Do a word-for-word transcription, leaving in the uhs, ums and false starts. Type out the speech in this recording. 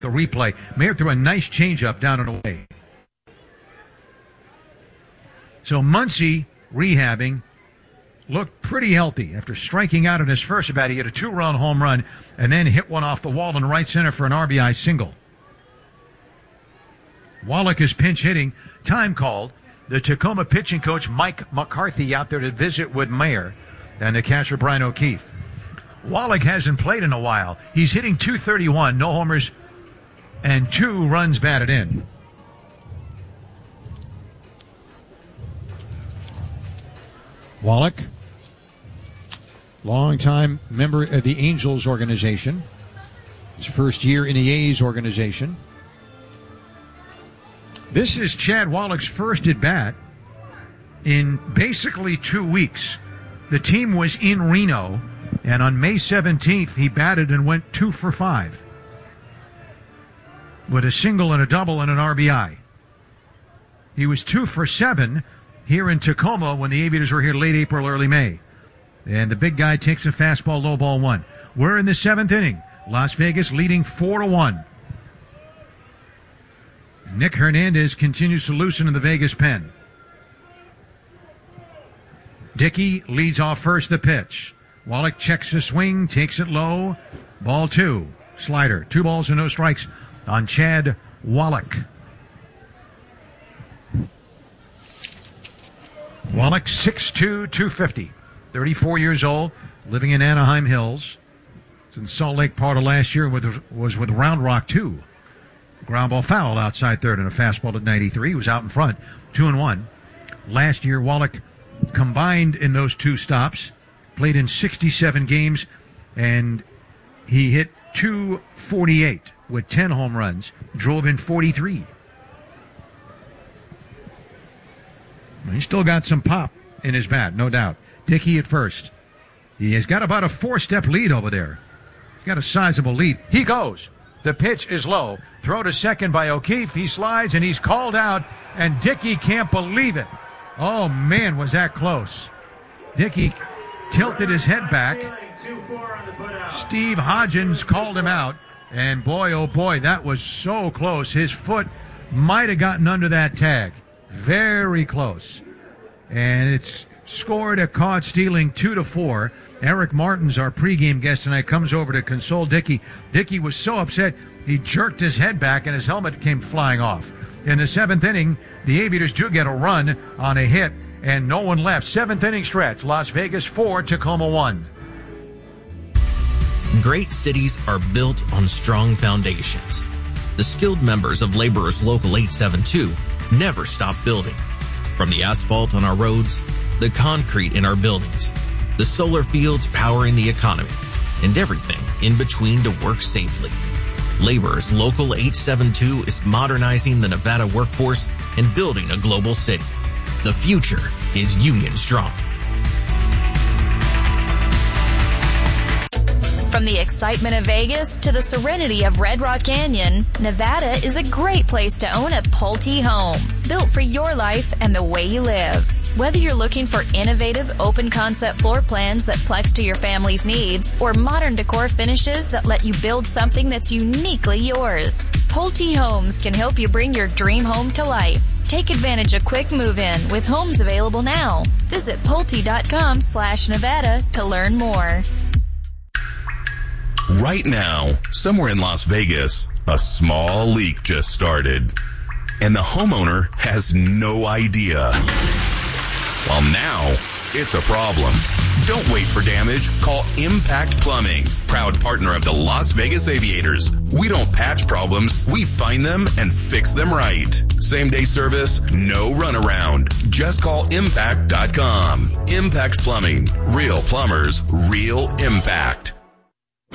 the replay. Mayer threw a nice changeup down and away. So Muncy, rehabbing, looked pretty healthy after striking out in his first at bat. He hit a two-run home run and then hit one off the wall in right center for an R B I single. Wallach is pinch hitting. Time called. The Tacoma pitching coach Mike McCarthy out there to visit with Mayer and the catcher Brian O'Keefe. Wallach hasn't played in a while. He's hitting two thirty-one, no homers, and two runs batted in. Wallach, long-time member of the Angels organization. His first year in the A's organization. This is Chad Wallach's first at-bat in basically two weeks. The team was in Reno, and on May seventeenth, he batted and went two for five with a single and a double and an R B I. He was two for seven here in Tacoma when the Aviators were here late April, early May. And the big guy takes a fastball, low ball one. We're in the seventh inning. Las Vegas leading four to one. Nick Hernandez continues to loosen in the Vegas pen. Dickey leads off first the pitch. Wallach checks the swing, takes it low. Ball two. Slider. Two balls and no strikes on Chad Wallach. Wallach, six two, two fifty. thirty-four years old, living in Anaheim Hills. It's in Salt Lake part of last year, with, was with Round Rock two. Ground ball foul outside third and a fastball at ninety-three. He was out in front, two and one. Last year, Wallach combined in those two stops, played in sixty-seven games, and he hit two forty-eight with ten home runs, drove in forty-three. He's still got some pop in his bat, no doubt. Dickey at first. He has got about a four-step lead over there. He's got a sizable lead. He goes. The pitch is low. Throw to second by O'Keefe. He slides, and he's called out, and Dickey can't believe it. Oh, man, was that close. Dickey tilted his head back. Steve Hodgins called him out, and boy, oh boy, that was so close. His foot might have gotten under that tag. Very close. And it's scored a caught stealing two to four. Eric Martins, our pregame guest tonight, comes over to console Dickey. Dickey was so upset, he jerked his head back and his helmet came flying off. In the seventh inning, the Aviators do get a run on a hit, and no one left. Seventh inning stretch. Las Vegas four, Tacoma one. Great cities are built on strong foundations. The skilled members of Laborers Local eight seven two never stop building. From the asphalt on our roads, the concrete in our buildings, the solar fields powering the economy, and everything in between to work safely. Laborers Local eight seven two is modernizing the Nevada workforce and building a global city. The future is Union Strong. From the excitement of Vegas to the serenity of Red Rock Canyon, Nevada is a great place to own a Pulte home, built for your life and the way you live. Whether you're looking for innovative, open-concept floor plans that flex to your family's needs, or modern decor finishes that let you build something that's uniquely yours, Pulte Homes can help you bring your dream home to life. Take advantage of quick move-in with homes available now. Visit Pulte.com slash Nevada to learn more. Right now, somewhere in Las Vegas, a small leak just started, and the homeowner has no idea. Well, now it's a problem. Don't wait for damage. Call Impact Plumbing, proud partner of the Las Vegas Aviators. We don't patch problems. We find them and fix them right. Same day service, no runaround. Just call impact dot com. Impact Plumbing. Real plumbers, real impact.